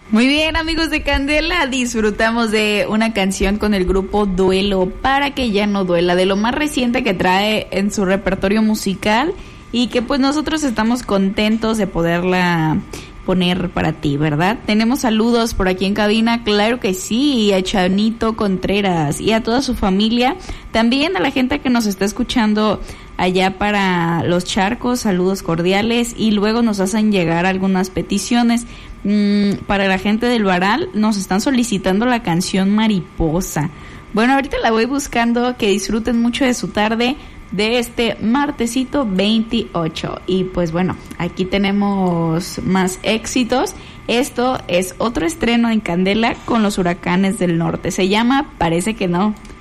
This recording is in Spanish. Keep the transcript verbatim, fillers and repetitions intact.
Muy bien, amigos de Candela, disfrutamos de una canción con el grupo Duelo, Para que ya no duela, de lo más reciente que trae en su repertorio musical y que pues nosotros estamos contentos de poderla poner para ti, ¿verdad? Tenemos saludos por aquí en cabina, claro que sí, a Chanito Contreras y a toda su familia, también a la gente que nos está escuchando allá para Los Charcos, saludos cordiales, y luego nos hacen llegar algunas peticiones. Mm, para la gente del Varal nos están solicitando la canción Mariposa. Bueno, ahorita la voy buscando, que disfruten mucho de su tarde de este martesito veintiocho. Y pues bueno, aquí tenemos más éxitos. Esto es otro estreno en Candela con los Huracanes del Norte. Se llama Parece que no.